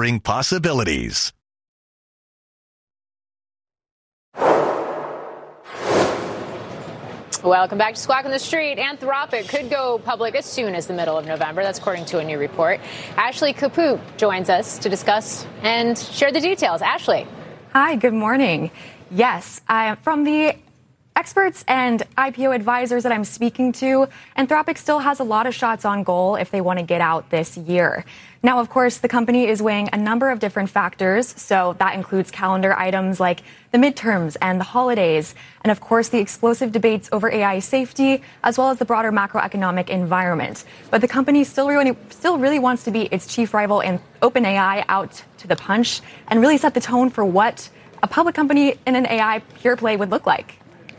Exploring possibilities. Welcome back to Squawk on the Street. Anthropic could go public as soon as the middle of November. That's according to a new report. Ashley Capoot joins us to discuss and share the details. Ashley. Hi, good morning. Yes, from the experts and IPO advisors that I'm speaking to, Anthropic still has a lot of shots on goal if they want to get out this year. Now, of course, the company is weighing a number of different factors. So that includes calendar items like the midterms and the holidays, and of course, the explosive debates over AI safety, as well as the broader macroeconomic environment. But the company still really wants to be its chief rival in OpenAI out to the punch and really set the tone for what a public company in an AI pure play would look like.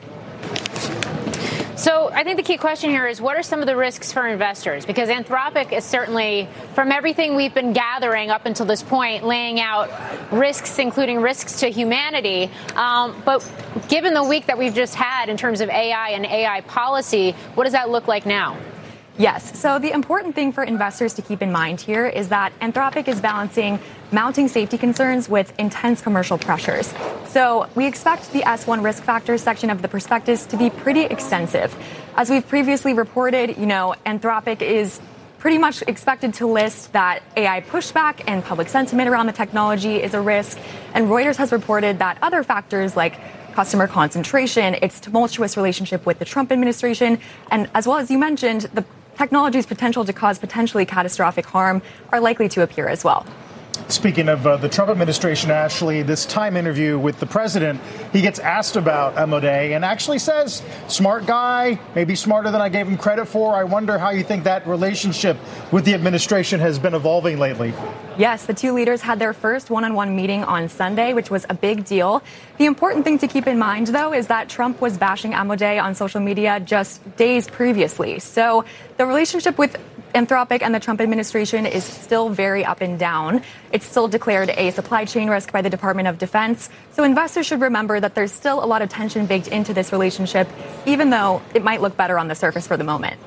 So I think the key question here is, what are some of the risks for investors? Because Anthropic is certainly, from everything we've been gathering up until this point, laying out risks, including risks to humanity. But given the week that we've just had in terms of AI and AI policy, what does that look like now? Yes. So the important thing for investors to keep in mind here is that Anthropic is balancing mounting safety concerns with intense commercial pressures. So we expect the S1 risk factors section of the prospectus to be pretty extensive. As we've previously reported, Anthropic is pretty much expected to list that AI pushback and public sentiment around the technology is a risk. And Reuters has reported that other factors like customer concentration, its tumultuous relationship with the Trump administration, and as well as you mentioned, the technology's potential to cause potentially catastrophic harm are likely to appear as well. Speaking of the Trump administration, Ashley, this Time interview with the president, he gets asked about Amodei and actually says, smart guy, maybe smarter than I gave him credit for. I wonder how you think that relationship with the administration has been evolving lately. Yes, the two leaders had their first one-on-one meeting on Sunday, which was a big deal. The important thing to keep in mind, though, is that Trump was bashing Amodei on social media just days previously. So the relationship with Anthropic and the Trump administration is still very up and down. It's still declared a supply chain risk by the Department of Defense. So investors should remember that there's still a lot of tension baked into this relationship, even though it might look better on the surface for the moment.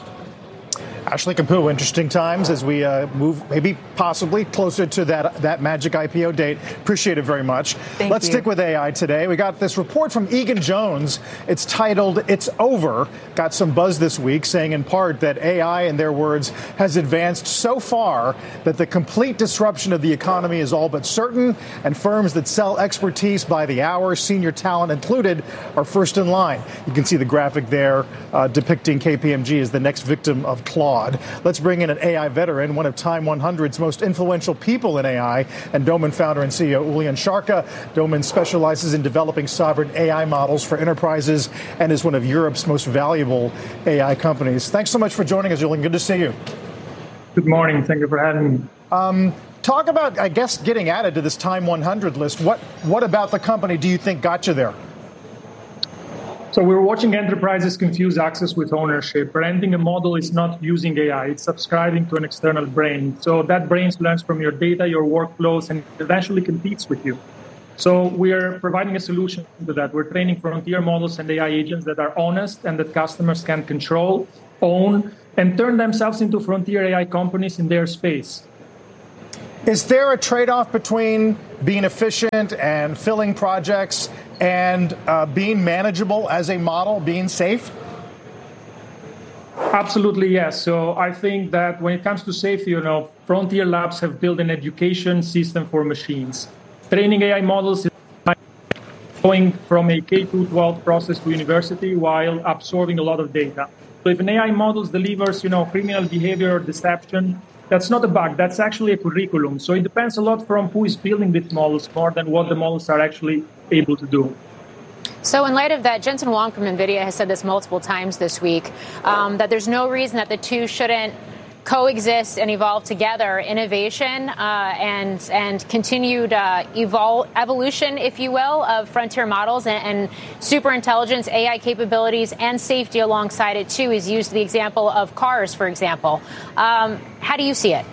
Ashley Capoot, interesting times as we move maybe possibly closer to that magic IPO date. Appreciate it very much. Let's stick with AI today. We got this report from Egan-Jones. It's titled "It's Over." Got some buzz this week, saying in part that AI, in their words, has advanced so far that the complete disruption of the economy is all but certain, and firms that sell expertise by the hour, senior talent included, are first in line. You can see the graphic there depicting KPMG as the next victim of Claude. Let's bring in an AI veteran, one of Time 100's most influential people in AI, and Domain founder and CEO Ulian Sharka. Domain specializes in developing sovereign AI models for enterprises and is one of Europe's most valuable AI companies. Thanks so much for joining us, Ulian. Good to see you. Good morning. Thank you for having me. Talk about, I guess, getting added to this Time 100 list. What about the company do you think got you there? So we're watching enterprises confuse access with ownership. Renting a model is not using AI. It's subscribing to an external brain. So that brain learns from your data, your workflows, and eventually competes with you. So we're providing a solution to that. We're training frontier models and AI agents that are honest and that customers can control, own, and turn themselves into frontier AI companies in their space. Is there a trade-off between being efficient and filling projects and being manageable as a model, being safe? Absolutely, yes. So I think that when it comes to safety, Frontier Labs have built an education system for machines. Training AI models is going from a K-12 process to university while absorbing a lot of data. So if an AI model delivers, criminal behavior or deception, that's not a bug. That's actually a curriculum. So it depends a lot from who is building these models more than what the models are actually able to do. So in light of that, Jensen Huang from NVIDIA has said this multiple times this week, that there's no reason that the two shouldn't coexist and evolve together. Innovation and continued evolution, if you will, of frontier models and super intelligence, AI capabilities, and safety alongside it, too. He's used the example of cars, for example. How do you see it?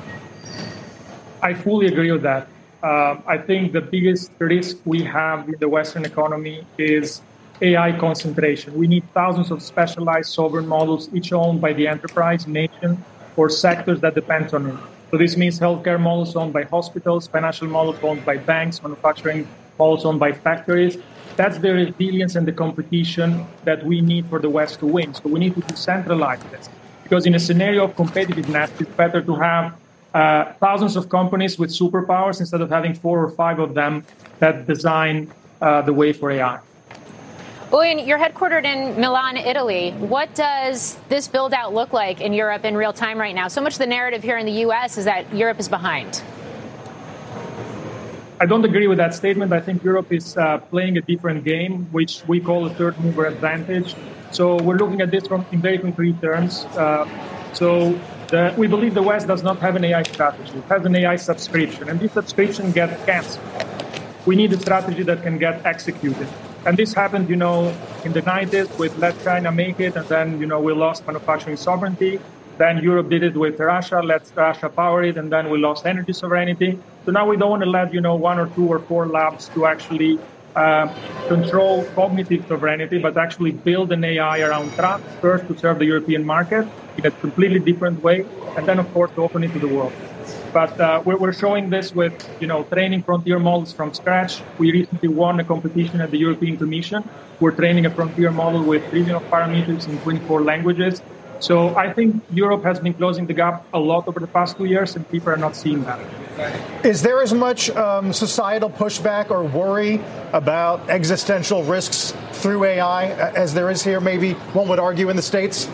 I fully agree with that. I think the biggest risk we have in the Western economy is AI concentration. We need thousands of specialized sovereign models, each owned by the enterprise, nation, or sectors that depend on it. So this means healthcare models owned by hospitals, financial models owned by banks, manufacturing models owned by factories. That's the resilience and the competition that we need for the West to win. So we need to decentralize this. Because in a scenario of competitiveness, it's better to have thousands of companies with superpowers instead of having 4 or 5 of them that design the way for AI. Julian, you're headquartered in Milan, Italy. What does this build out look like in Europe in real time right now? So much of the narrative here in the U.S. is that Europe is behind. I don't agree with that statement. I think Europe is playing a different game, which we call a third mover advantage. So we're looking at this in very concrete terms. We believe the West does not have an AI strategy. It has an AI subscription, and this subscription gets canceled. We need a strategy that can get executed. And this happened, in the 90s with Let China Make It, and then, we lost manufacturing sovereignty. Then Europe did it with Russia, let Russia power it, and then we lost energy sovereignty. So now we don't want to let, 1 or 2 or 4 labs to actually control cognitive sovereignty, but actually build an AI around trust first to serve the European market in a completely different way, and then, of course, to open it to the world. But we're showing this with, training frontier models from scratch. We recently won a competition at the European Commission. We're training a frontier model with trillion of parameters in 24 languages. So I think Europe has been closing the gap a lot over the past 2 years, and people are not seeing that. Is there as much societal pushback or worry about existential risks through AI as there is here, maybe one would argue, in the States?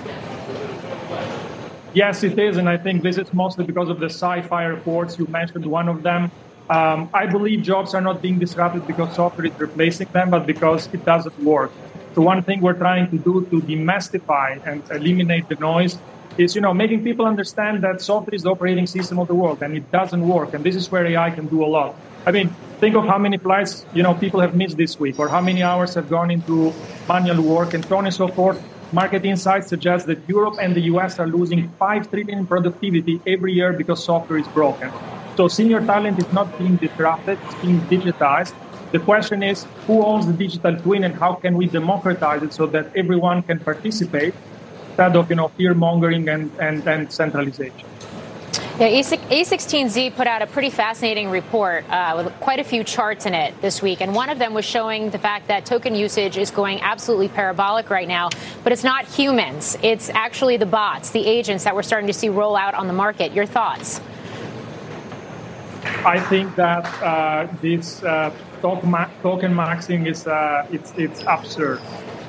Yes, it is, and I think this is mostly because of the sci-fi reports. You mentioned one of them. I believe jobs are not being disrupted because software is replacing them, but because it doesn't work. So one thing we're trying to do to demystify and eliminate the noise is, making people understand that software is the operating system of the world, and it doesn't work. And this is where AI can do a lot. I mean, think of how many flights, people have missed this week, or how many hours have gone into manual work, and so on and so forth. Market insights suggest that Europe and the US are losing 5 trillion in productivity every year because software is broken. So senior talent is not being disrupted, it's being digitized. The question is, who owns the digital twin, and how can we democratize it so that everyone can participate instead of, fear-mongering and centralization? Yeah, A16Z put out a pretty fascinating report with quite a few charts in it this week. And one of them was showing the fact that token usage is going absolutely parabolic right now. But it's not humans. It's actually the bots, the agents that we're starting to see roll out on the market. Your thoughts? I think that this token maxing is it's absurd.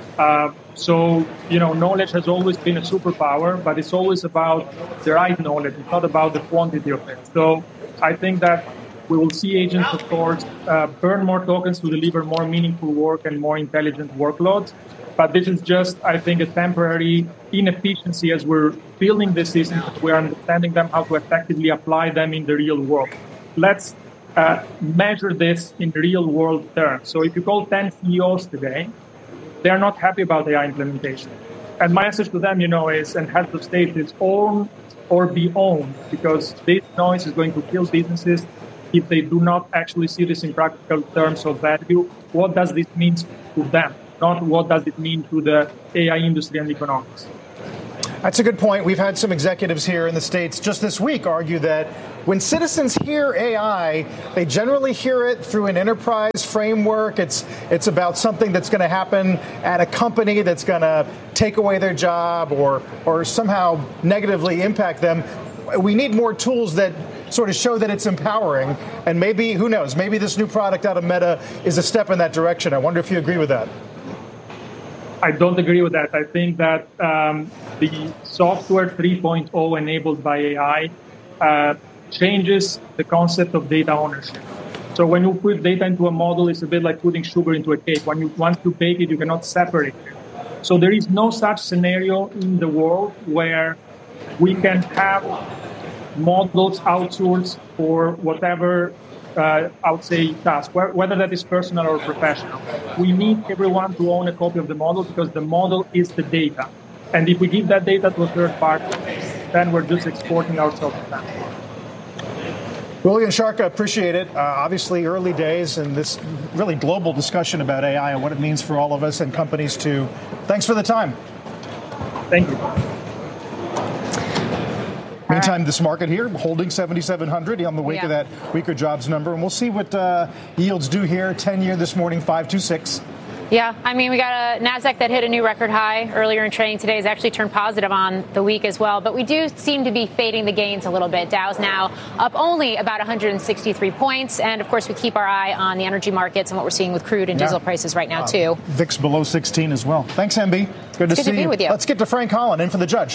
So, knowledge has always been a superpower, but it's always about the right knowledge. It's not about the quantity of it. So I think that we will see agents, of course, burn more tokens to deliver more meaningful work and more intelligent workloads. But this is just, I think, a temporary inefficiency as we're building the systems. We're understanding them, how to effectively apply them in the real world. Let's measure this in real world terms. So if you call 10 CEOs today, they are not happy about AI implementation. And my message to them, is, and heads of state, is own or be owned, because this noise is going to kill businesses if they do not actually see this in practical terms of value. What does this mean to them? Not what does it mean to the AI industry and economics. That's a good point. We've had some executives here in the States just this week argue that when citizens hear AI, they generally hear it through an enterprise framework. It's about something that's going to happen at a company that's going to take away their job or somehow negatively impact them. We need more tools that sort of show that it's empowering. And maybe, who knows, maybe this new product out of Meta is a step in that direction. I wonder if you agree with that. I don't agree with that. I think that the software 3.0 enabled by AI changes the concept of data ownership. So when you put data into a model, it's a bit like putting sugar into a cake. When you want to bake it, you cannot separate it. So there is no such scenario in the world where we can have models outsourced for whatever I would say task, whether that is personal or professional. We need everyone to own a copy of the model because the model is the data. And if we give that data to a third party, then we're just exporting ourselves to them. Julian Sharka, appreciate it. Obviously, early days in this really global discussion about AI and what it means for all of us and companies too. Thanks for the time. Thank you. Meantime, this market here holding 7,700 on the wake of that weaker jobs number. And we'll see what yields do here. 10-year this morning, 5.26. Yeah, I mean, we got a NASDAQ that hit a new record high earlier in trading today. Has actually turned positive on the week as well. But we do seem to be fading the gains a little bit. Dow's now up only about 163 points. And, of course, we keep our eye on the energy markets and what we're seeing with crude and diesel prices right now, too. VIX below 16 as well. Thanks, MB. Good to see you. Be with you. Let's get to Frank Holland, in for the judge.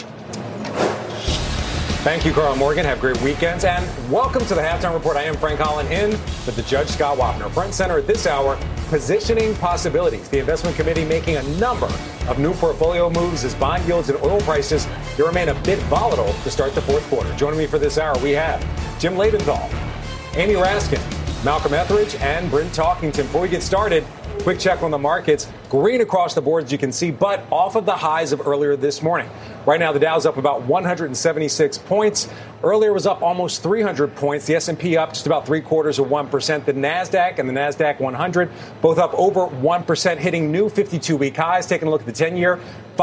Thank you, Carl Morgan. Have great weekends. And welcome to the Halftime Report. I am Frank Holland in with the Judge Scott Wapner. Front and center at this hour, positioning possibilities. The investment committee making a number of new portfolio moves as bond yields and oil prices remain a bit volatile to start the fourth quarter. Joining me for this hour, we have Jim Lebenthal, Amy Raskin, Malcolm Etheridge, and Bryn Talkington. Before we get started, quick check on the markets. Green across the board, as you can see, but off of the highs of earlier this morning. Right now, the Dow's up about 176 points. Earlier was up almost 300 points. The S&P up just about 0.75%. The NASDAQ and the NASDAQ 100 both up over 1%, hitting new 52-week highs. Taking a look at the 10-year,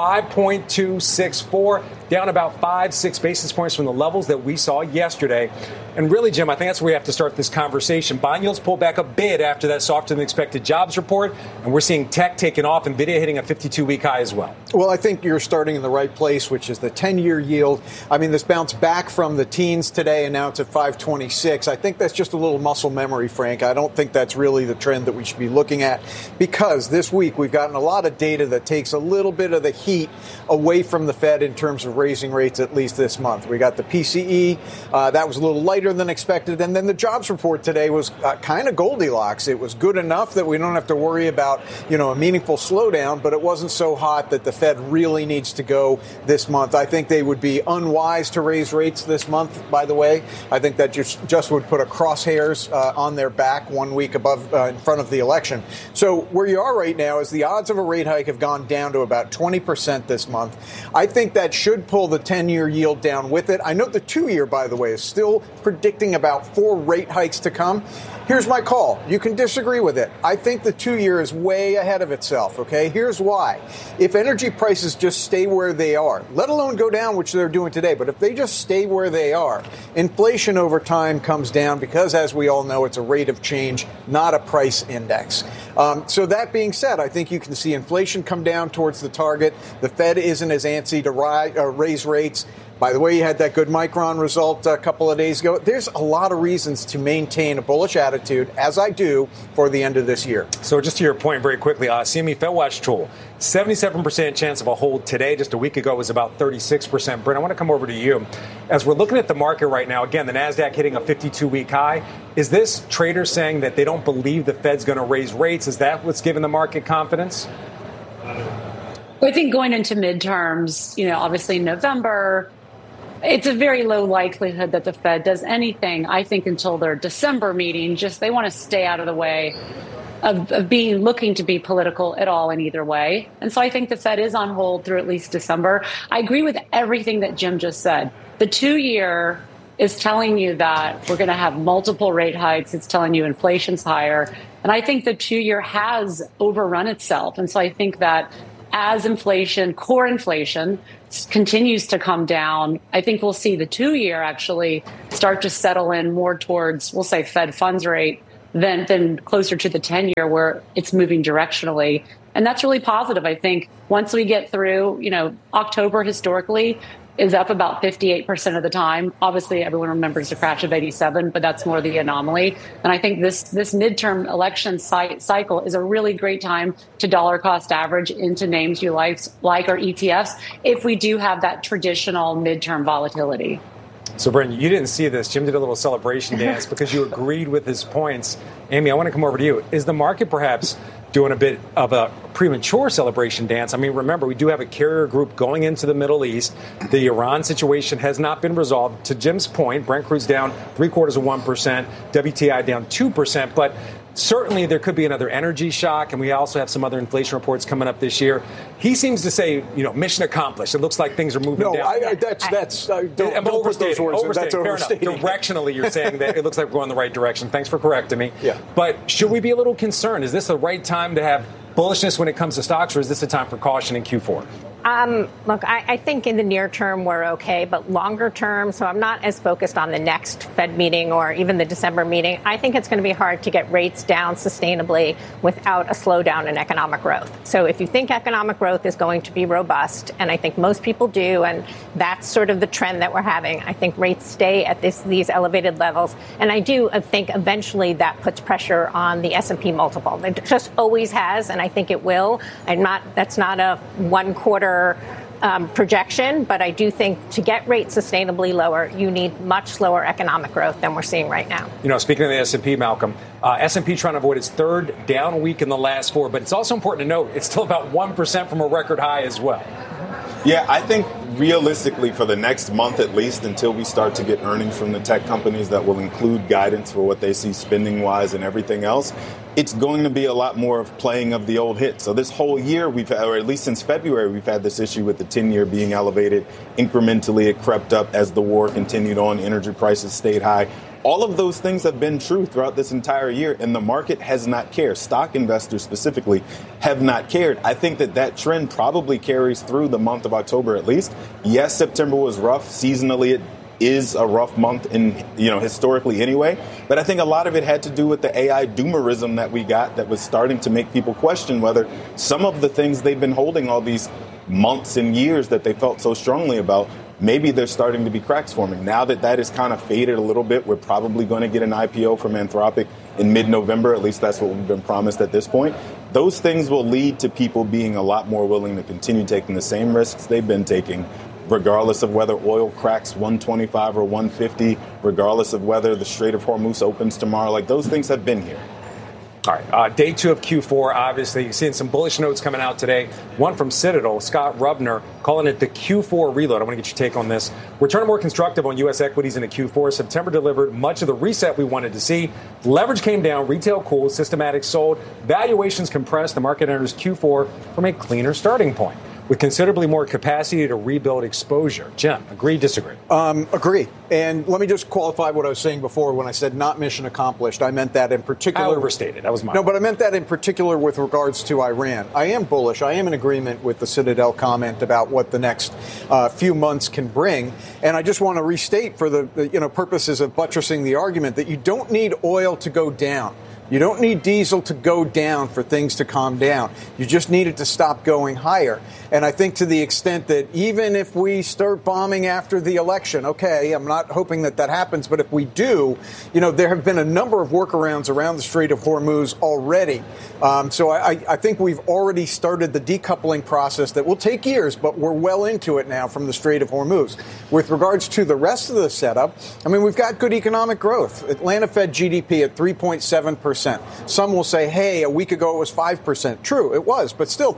5.264, down about 5-6 basis points from the levels that we saw yesterday. And really, Jim, I think that's where we have to start this conversation. Bond yields pulled back a bit after that softer-than-expected jobs report, and we're seeing tech taking off, NVIDIA hitting a 52-week high as well. Well, I think you're starting in the right place, which is the 10-year yield. I mean, this bounced back from the teens today, and now it's at 5.26. I think that's just a little muscle memory, Frank. I don't think that's really the trend that we should be looking at, because this week we've gotten a lot of data that takes a little bit of the heat away from the Fed in terms of raising rates, at least this month. We got the PCE. That was a little lighter than expected. And then the jobs report today was kind of Goldilocks. It was good enough that we don't have to worry about, a meaningful slowdown, but it wasn't so hot that the Fed really needs to go this month. I think they would be unwise to raise rates this month, by the way. I think that just would put a crosshairs on their back 1 week above in front of the election. So where you are right now is the odds of a rate hike have gone down to about 20% this month. I think that should pull the 10-year yield down with it. I know the 2-year, by the way, is still predicting about 4 rate hikes to come. Here's my call. You can disagree with it. I think the 2-year is way ahead of itself, okay? Here's why. If energy prices just stay where they are, let alone go down, which they're doing today, but if they just stay where they are, inflation over time comes down because, as we all know, it's a rate of change, not a price index. So that being said, I think you can see inflation come down towards the target. The Fed isn't as antsy to raise rates. By the way, you had that good Micron result a couple of days ago. There's a lot of reasons to maintain a bullish attitude, as I do, for the end of this year. So just to your point very quickly, CME FedWatch tool, 77% chance of a hold today. Just a week ago was about 36%. Brent, I want to come over to you. As we're looking at the market right now, again, the NASDAQ hitting a 52-week high. Is this traders saying that they don't believe the Fed's going to raise rates? Is that what's giving the market confidence? I think going into midterms, obviously in November, it's a very low likelihood that the Fed does anything, I think, until their December meeting. Just they want to stay out of the way of looking to be political at all in either way. And so I think the Fed is on hold through at least December. I agree with everything that Jim just said. The 2-year is telling you that we're going to have multiple rate hikes. It's telling you inflation's higher. And I think the 2-year has overrun itself. And so I think that as core inflation continues to come down, I think we'll see the 2-year actually start to settle in more towards, we'll say, Fed funds rate than closer to the 10-year where it's moving directionally. And that's really positive. I think once we get through, October historically is up about 58% of the time. Obviously, everyone remembers the crash of 87, but that's more the anomaly. And I think this midterm election cycle is a really great time to dollar cost average into names you like our ETFs if we do have that traditional midterm volatility. So, Brendan, you didn't see this. Jim did a little celebration dance because you agreed with his points. Amy, I want to come over to you. Is the market perhaps doing a bit of a premature celebration dance? I mean, remember, we do have a carrier group going into the Middle East. The Iran situation has not been resolved. To Jim's point, Brent crude's down 0.75%, WTI down 2%, but certainly there could be another energy shock, and we also have some other inflation reports coming up this year. He seems to say, mission accomplished. It looks like things are moving down. No, don't put those words in. That's overstating. Directionally, you're saying that it looks like we're going the right direction. Thanks for correcting me. Yeah. But should we be a little concerned? Is this the right time to have bullishness when it comes to stocks, or is this a time for caution in Q4? Look, I think in the near term we're okay, but longer term, so I'm not as focused on the next Fed meeting or even the December meeting. I think it's going to be hard to get rates down sustainably without a slowdown in economic growth. So if you think economic growth is going to be robust, and I think most people do, and that's sort of the trend that we're having, I think rates stay at these elevated levels. And I do think eventually that puts pressure on the S&P multiple. It just always has, and I think it will. That's not a 1 quarter projection, but I do think to get rates sustainably lower, you need much slower economic growth than we're seeing right now. You know, speaking of the S&P, Malcolm, S&P trying to avoid its third down week in the last 4, but it's also important to note it's still about 1% from a record high as well. Yeah, I think realistically for the next month at least, until we start to get earnings from the tech companies that will include guidance for what they see spending-wise and everything else, it's going to be a lot more of playing of the old hits. So this whole year, or at least since February, we've had this issue with the 10-year being elevated. Incrementally, it crept up as the war continued on. Energy prices stayed high. All of those things have been true throughout this entire year, and the market has not cared. Stock investors specifically have not cared. I think that trend probably carries through the month of October at least. Yes, September was rough. Seasonally, it is a rough month historically anyway. But I think a lot of it had to do with the AI doomerism that we got that was starting to make people question whether some of the things they've been holding all these months and years that they felt so strongly about, maybe there's starting to be cracks forming. Now that is kind of faded a little bit, we're probably going to get an IPO from Anthropic in mid-November. At least that's what we've been promised at this point. Those things will lead to people being a lot more willing to continue taking the same risks they've been taking, regardless of whether oil cracks 125 or 150, regardless of whether the Strait of Hormuz opens tomorrow. Like, those things have been here. All right. Day 2 of Q4, obviously, you're seeing some bullish notes coming out today. One from Citadel, Scott Rubner, calling it the Q4 reload. I want to get your take on this. We're turning more constructive on U.S. equities into Q4. September delivered much of the reset we wanted to see. Leverage came down, retail cooled, systematic sold, valuations compressed. The market enters Q4 from a cleaner starting point, with considerably more capacity to rebuild exposure. Jim, agree, disagree? Agree. And let me just qualify what I was saying before when I said not mission accomplished. I meant that in particular. I overstated. That was my. No, but I meant that in particular with regards to Iran. I am bullish. I am in agreement with the Citadel comment about what the next few months can bring. And I just want to restate for the purposes of buttressing the argument that you don't need oil to go down. You don't need diesel to go down for things to calm down. You just need it to stop going higher. And I think to the extent that even if we start bombing after the election, okay, I'm not hoping that happens, but if we do, there have been a number of workarounds around the Strait of Hormuz already. So I think we've already started the decoupling process that will take years, but we're well into it now from the Strait of Hormuz. With regards to the rest of the setup, I mean, we've got good economic growth. Atlanta Fed GDP at 3.7%. Some will say, hey, a week ago it was 5%. True, it was, but still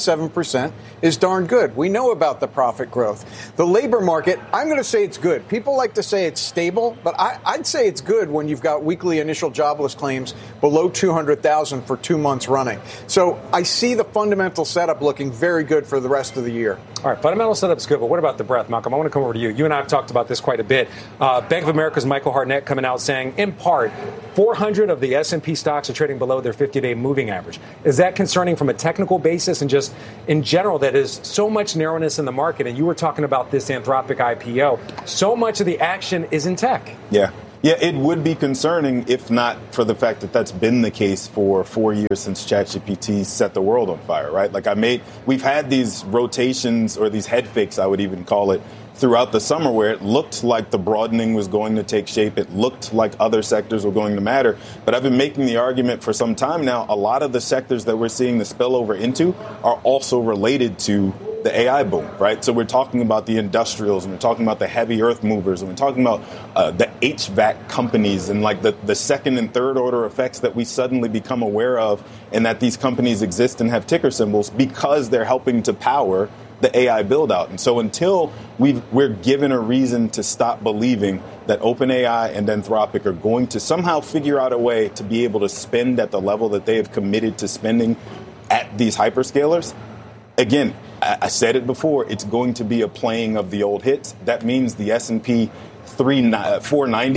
3.7% is darn good. We know about the profit growth. The labor market, I'm going to say it's good. People like to say it's stable, but I'd say it's good when you've got weekly initial jobless claims below 200,000 for 2 months running. So I see the fundamental setup looking very good for the rest of the year. All right, fundamental setup's good, but what about the breadth, Malcolm? I want to come over to you. You and I have talked about this quite a bit. Bank of America's Michael Hartnett coming out saying, in part, 400 of the S&P stocks are trading below their 50-day moving average. Is that concerning from a technical basis and just in general that is so much narrowness in the market? And you were talking about this Anthropic IPO. So much of the action is in tech. Yeah. Yeah, it would be concerning if not for the fact that that's been the case for 4 years since ChatGPT set the world on fire, right? Like we've had these rotations or these head fakes, I would even call it, throughout the summer where it looked like the broadening was going to take shape. It looked like other sectors were going to matter. But I've been making the argument for some time now, a lot of the sectors that we're seeing the spillover into are also related to the AI boom, right? So we're talking about the industrials, and we're talking about the heavy earth movers, and we're talking about the HVAC companies and like the second and third order effects that we suddenly become aware of, and that these companies exist and have ticker symbols because they're helping to power the AI build out. And so until we're given a reason to stop believing that OpenAI and Anthropic are going to somehow figure out a way to be able to spend at the level that they have committed to spending at these hyperscalers, again, I said it before, it's going to be a playing of the old hits. That means the S&P 490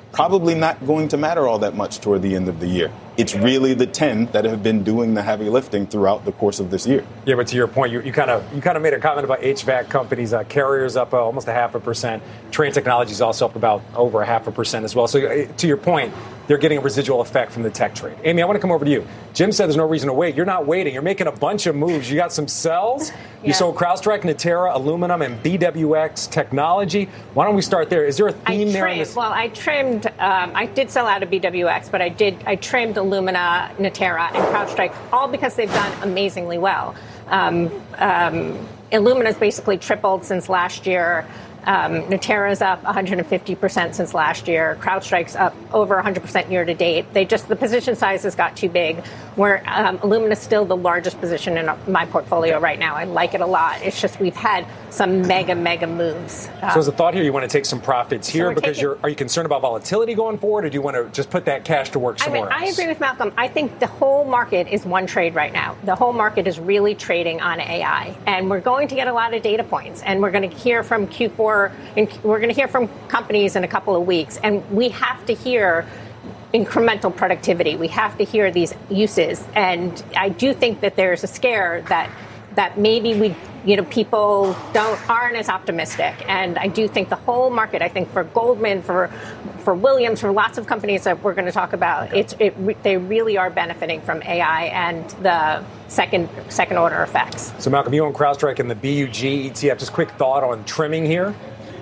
probably not going to matter all that much toward the end of the year. It's really the 10 that have been doing the heavy lifting throughout the course of this year. Yeah, but to your point, you kind of made a comment about HVAC companies. Carrier's up almost 0.5%. Trane Technologies also up about over 0.5% as well. So to your point, they're getting a residual effect from the tech trade. Amy, I want to come over to you. Jim said there's no reason to wait. You're not waiting. You're making a bunch of moves. You got some sells. You sold CrowdStrike, Natera, Aluminum, and BWX Technology. Why don't we start there? Is there a theme there? Well, I trimmed. I did sell out of BWX, but I trimmed Illumina, Natera, and CrowdStrike, all because they've done amazingly well. Illumina's basically tripled since last year. Natera's up 150% since last year. CrowdStrike's up over 100% year to date. The position sizes got too big. Where Illumina's still the largest position in my portfolio right now. I like it a lot. It's just we've had some mega moves. So as a thought here, you want to take some profits here because are you concerned about volatility going forward, or do you want to just put that cash to work somewhere else? I agree with Malcolm. I think the whole market is one trade right now. The whole market is really trading on AI, and we're going to get a lot of data points, and we're going to hear from Q4, and we're going to hear from companies in a couple of weeks, and we have to hear incremental productivity. We have to hear these uses, and I do think that there's a scare that maybe people aren't as optimistic. And I do think the whole market, I think for Goldman, for Williams, for lots of companies that we're going to talk about, they really are benefiting from AI and the second order effects. So Malcolm, you own CrowdStrike and the BUG ETF. Just quick thought on trimming here.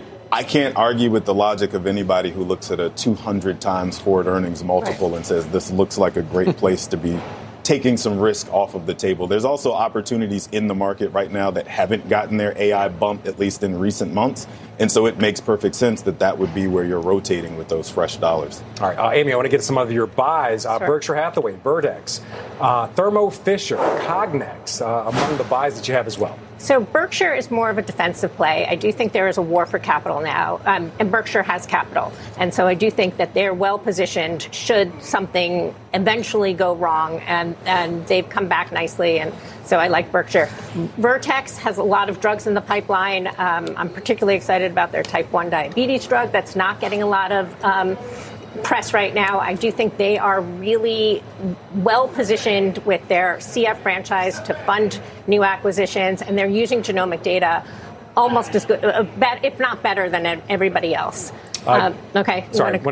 I can't argue with the logic of anybody who looks at a 200 times forward earnings multiple and says this looks like a great place to be taking some risk off of the table. There's also opportunities in the market right now that haven't gotten their AI bump, at least in recent months. And so it makes perfect sense that would be where you're rotating with those fresh dollars. All right, Amy, I want to get some of your buys. Sure. Berkshire Hathaway, Vertex, Thermo Fisher, Cognex, among the buys that you have as well. So Berkshire is more of a defensive play. I do think there is a war for capital now, and Berkshire has capital. And so I do think that they're well positioned should something eventually go wrong, and they've come back nicely. And so I like Berkshire. Vertex has a lot of drugs in the pipeline. I'm particularly excited about their type 1 diabetes drug that's not getting a lot of press right now. I do think they are really well positioned with their CF franchise to fund new acquisitions, and they're using genomic data almost as good, if not better than everybody else. Okay. Sorry, I'm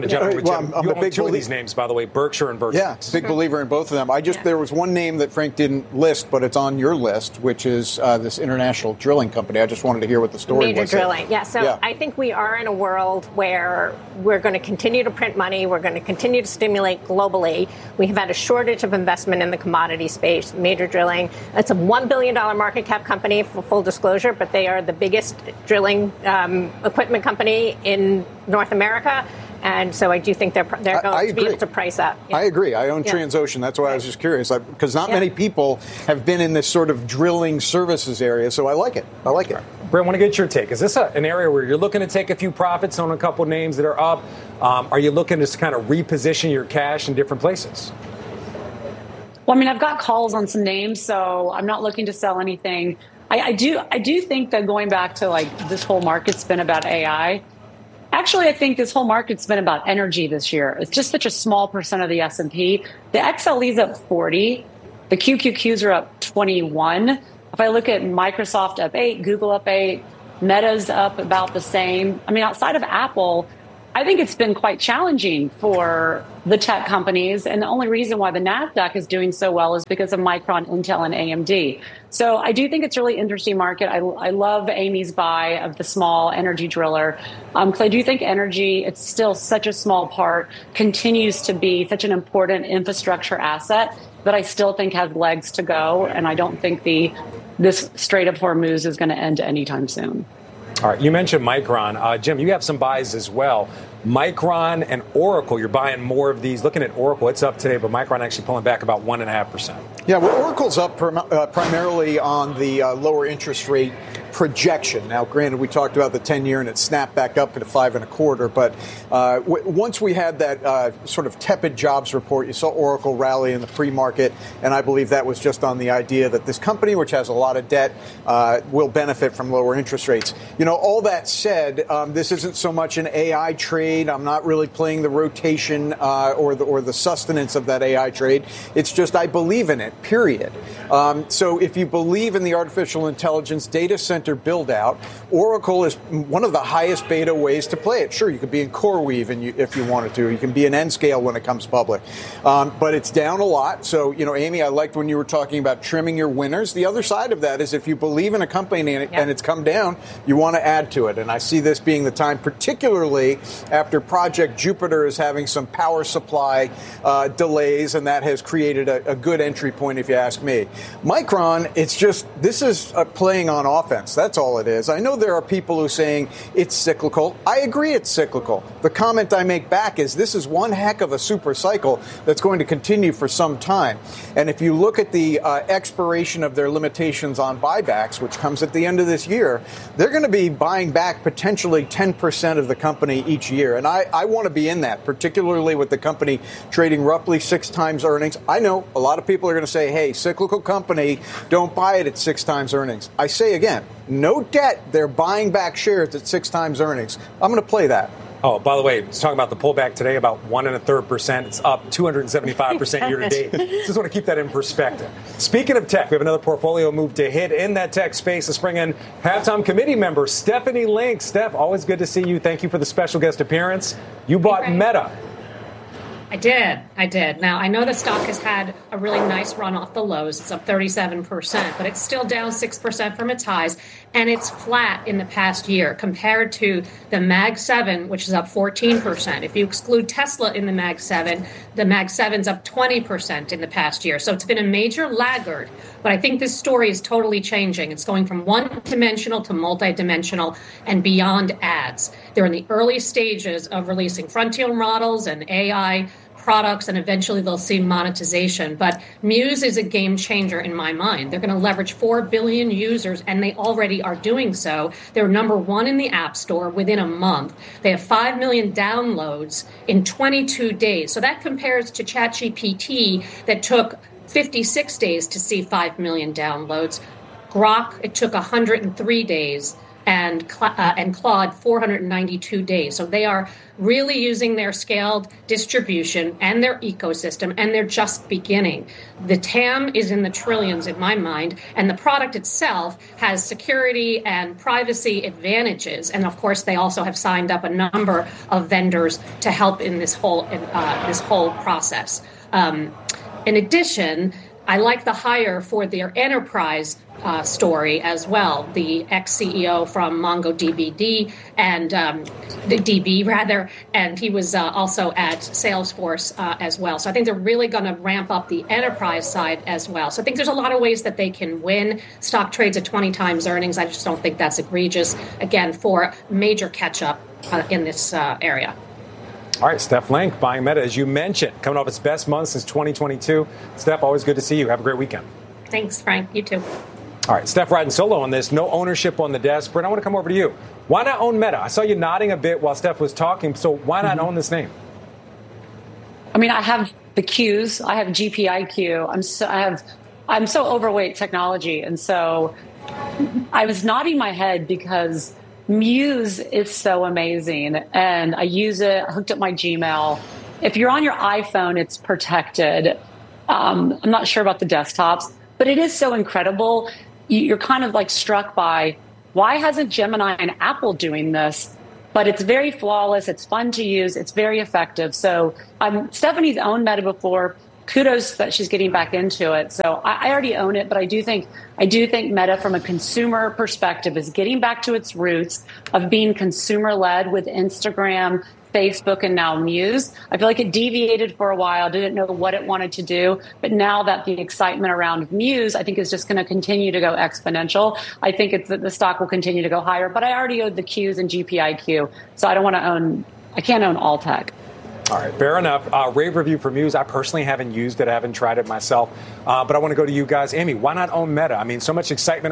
a big two of these names, by the way, Berkshire and Vertex. Yeah, big believer in both of them. There was one name that Frank didn't list, but it's on your list, which is this international drilling company. I just wanted to hear what the story was. Major Drilling. Yeah, so I think we are in a world where we're going to continue to print money. We're going to continue to stimulate globally. We have had a shortage of investment in the commodity space. Major Drilling, it's a $1 billion market cap company, for full disclosure, but they are the biggest drilling equipment company in North America, and so I do think they're going to be able to price up. Yeah. I agree. I own Transocean. That's why I was just curious, because not many people have been in this sort of drilling services area, so I like it. Brent, I want to get your take. Is this an area where you're looking to take a few profits on a couple of names that are up? Are you looking to kind of reposition your cash in different places? Well, I mean, I've got calls on some names, so I'm not looking to sell anything. I do think that going back to this whole market's been about AI. Actually, I think this whole market's been about energy this year. It's just such a small percent of the S&P. The XLE's up 40. The QQQs are up 21. If I look at Microsoft up 8, Google up 8, Meta's up about the same. I mean, outside of Apple, I think it's been quite challenging for the tech companies. And the only reason why the NASDAQ is doing so well is because of Micron, Intel, and AMD. So I do think it's a really interesting market. I love Amy's buy of the small energy driller. Because I do think energy, it's still such a small part, continues to be such an important infrastructure asset that I still think has legs to go. And I don't think this Strait of Hormuz is going to end anytime soon. All right, you mentioned Micron. Jim, you have some buys as well. Micron and Oracle, you're buying more of these. Looking at Oracle, it's up today, but Micron actually pulling back about 1.5%. Yeah, well, Oracle's up primarily on the lower interest rate projection. Now, granted, we talked about the 10-year and it snapped back up to 5.25. But once we had that sort of tepid jobs report, you saw Oracle rally in the pre-market, and I believe that was just on the idea that this company, which has a lot of debt, will benefit from lower interest rates. You know, all that said, this isn't so much an AI trade trade. I'm not really playing the rotation or the sustenance of that AI trade. It's just I believe in it, period. So if you believe in the artificial intelligence data center build out, Oracle is one of the highest beta ways to play it. Sure, you could be in CoreWeave if you wanted to. You can be in Nscale when it comes public. But it's down a lot. So, Amy, I liked when you were talking about trimming your winners. The other side of that is if you believe in a company and it's come down, you want to add to it. And I see this being the time, particularly after Project Jupiter is having some power supply delays, and that has created a good entry point, if you ask me. Micron, this is playing on offense. That's all it is. I know there are people who are saying it's cyclical. I agree it's cyclical. The comment I make back is this is one heck of a super cycle that's going to continue for some time. And if you look at the expiration of their limitations on buybacks, which comes at the end of this year, they're going to be buying back potentially 10% of the company each year. And I want to be in that, particularly with the company trading roughly 6 times earnings. I know a lot of people are going to say, hey, cyclical company, don't buy it at 6 times earnings. I say again, no debt. They're buying back shares at 6 times earnings. I'm going to play that. Oh, by the way, talking about the pullback today, about 1.33%. It's up 275% year to date. Just want to keep that in perspective. Speaking of tech, we have another portfolio move to hit in that tech space. Let's bring in halftime committee member Stephanie Link. Steph, always good to see you. Thank you for the special guest appearance. You bought Meta. I did. Now, I know the stock has had a really nice run off the lows. It's up 37%, but it's still down 6% from its highs, and it's flat in the past year compared to the Mag 7, which is up 14%. If you exclude Tesla in the Mag 7, the Mag 7's up 20% in the past year. So it's been a major laggard, but I think this story is totally changing. It's going from one-dimensional to multi-dimensional and beyond ads. They're in the early stages of releasing frontier models and AI products, and eventually they'll see monetization. But Muse is a game changer in my mind. They're going to leverage 4 billion users, and they already are doing so. They're number 1 in the App Store within a month. They have 5 million downloads in 22 days. So that compares to ChatGPT that took 56 days to see 5 million downloads. Grok, it took 103 days. And Claude, 492 days. So they are really using their scaled distribution and their ecosystem, and they're just beginning. The TAM is in the trillions in my mind, and the product itself has security and privacy advantages. And of course, they also have signed up a number of vendors to help in this whole process. In addition, I like the hire for their enterprise story as well. The ex-CEO from MongoDB and the DB rather, and he was also at Salesforce as well. So I think they're really going to ramp up the enterprise side as well. So I think there's a lot of ways that they can win. Stock trades at 20 times earnings. I just don't think that's egregious. Again, for major catch-up in this area. All right, Steph Link, buying Meta, as you mentioned, coming off its best month since 2022. Steph, always good to see you. Have a great weekend. Thanks, Frank. You too. All right, Steph riding solo on this. No ownership on the desk. Brent, I want to come over to you. Why not own Meta? I saw you nodding a bit while Steph was talking. So why not own this name? I mean, I have the Qs. I have GPIQ. I'm so overweight technology. And so I was nodding my head because Muse is so amazing, and I use it. I hooked up my Gmail. If you're on your iPhone, it's protected. I'm not sure about the desktops, but it is so incredible. You're kind of like struck by, why hasn't Gemini and Apple doing this? But it's very flawless. It's fun to use. It's very effective. So Stephanie's owned Meta before. Kudos that she's getting back into it. So I already own it, but I do think Meta from a consumer perspective is getting back to its roots of being consumer-led with Instagram, Facebook, and now Muse. I feel like it deviated for a while, didn't know what it wanted to do. But now that the excitement around Muse, I think, is just going to continue to go exponential. I think the stock will continue to go higher. But I already own the Qs and GPIQ, so I can't own all tech. All right, fair enough. Rave review for Muse. I personally haven't used it. I haven't tried it myself. But I want to go to you guys. Amy, why not own Meta? I mean, so much excitement